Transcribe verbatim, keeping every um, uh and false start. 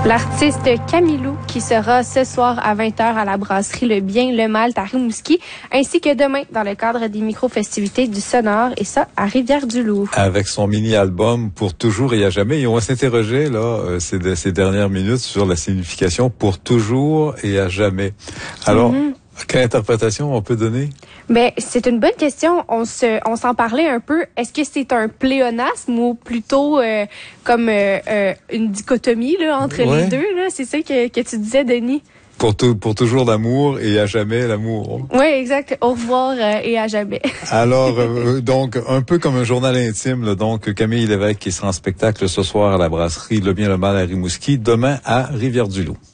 L'artiste Camilou qui sera ce soir à vingt heures à la brasserie Le Bien Le Mal à Rimouski, ainsi que demain dans le cadre des micro-festivités du Sonore, et ça à Rivière-du-Loup. Avec son mini-album Pour toujours et à jamais. Et on va s'interroger là euh, ces, ces dernières minutes sur la signification Pour toujours et à jamais. Alors, mm-hmm. Quelle interprétation on peut donner? Ben, c'est une bonne question. On se, on s'en parlait un peu. Est-ce que c'est un pléonasme ou plutôt euh, comme euh, euh, une dichotomie là entre ouais. les deux là? C'est ça que, que tu disais, Denis? Pour, tout, pour toujours l'amour et à jamais l'amour. Oui, exact. Au revoir euh, et à jamais. Alors, euh, donc, un peu comme un journal intime, là, donc Camille Lévesque qui sera en spectacle ce soir à la brasserie Le Bien Le Mal à Rimouski, demain à Rivière-du-Loup.